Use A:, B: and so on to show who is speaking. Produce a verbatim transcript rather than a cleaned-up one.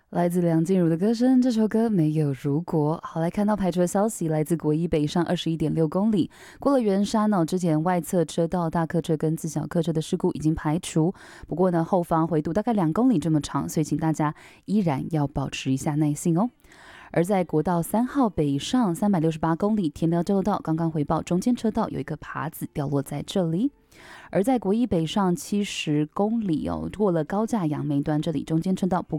A: 来自梁静茹的歌声，这首歌没有如果。好，来看到排除的消息，来自国一北上二十一点六公里，过了圆山呢、哦，之前外侧车道大客车跟自小客车的事故已经排除，不过呢，后方回堵大概两公里这么长，所以请大家依然要保持一下耐性哦。而在国道三号北上三百六十八公里田寮交流道，刚刚回报中间车道有一个耙子掉落在这里。而在国一北上七十公里哦，过了高架杨梅端这里中间车道不